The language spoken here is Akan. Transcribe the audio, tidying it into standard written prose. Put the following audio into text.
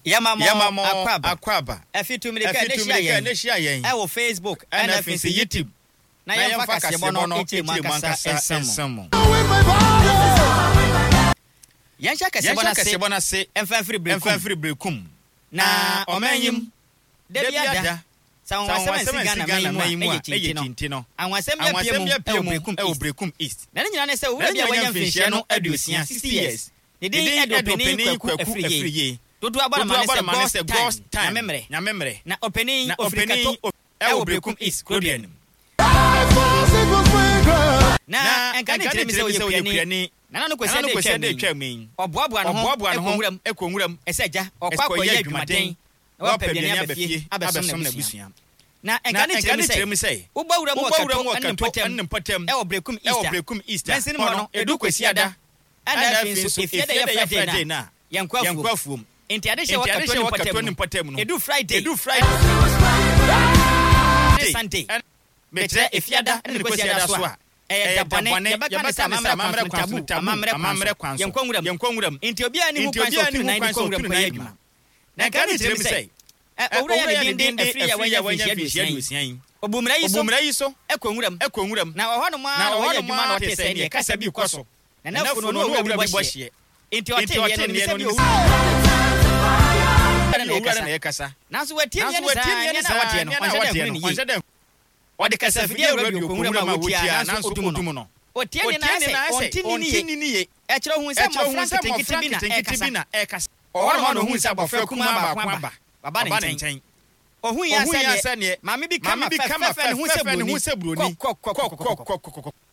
Yamamo akwaba afitu milika ne share yen e wo Facebook and afinsi YouTube na yɛmfa kasebo no ekyiri mankasa ensamo yɛnhyɛ kasebo na se ɛmfa free brekum na ɔmanyim debiada sawasɛm Ghana mayimu ɛyɛ tintino anwasɛm yɛ piemu ɛwɔ brekum east na ne nyina ne sɛ wo bia wɔnyɛ mfinhyia no aduosia 60 years ne din ɛdopeni kwaku afriye dodo abana ma se ghost time nyamemre na openi ofrikato ɛwɔ brekum east krodian na enka ne tire mi sɛ oyɛ piani na no kwese de twamɛn ɔboaboa no ho ɛkɔnwuram ɛsɛgya ɔkɔ akɔyɛ adwumaden na wɔpɛ biani abɛfie abɛsom na busua na enka ne tire mi sɛ wobawura mu ɔkato ne mpatam ɛwɔ brekum east nansin mo no edu kwesiada ana afinso efiada yɛ Friday na yɛnkɔ afuom enti ade hyɛ wakato ne mpatam no edu Friday Sunday metre efiada ne kwesiada so a dabane yɛbɛka sa amamre kwanso yɛnkɔnwuram enti obi ani hu kwanso tu na ni kɔnwuram kɔ adwuma na ka ne tire mi sɛ owura yɛ din afiri yɛ wanya fihyia obumra yi so ɛkɔnwuram na ɔhɔ no ma na ɔyɛ adwuma na ɔte sɛ ne kasa bi kɔ so na nafu no owura bi bɔ hye enti ɔte yɛ ne sɛ bi owura na yɛ kasa nanso watie ne na watie no ɔnhyɛ dɛ ɔde kasa fidie radio kɔnwuram a wotia nanso otum no otie ne na sɛ ɔntini ni ye ɛkyerɛ hu sɛ mɔfra nkete bi na ɛkasa ɔhɔ no hu sɛ abɔfra kuma ba baba ne nkyɛn ɔhu ya sɛ ne maame bi kama fɛfɛ ne hu sɛ broni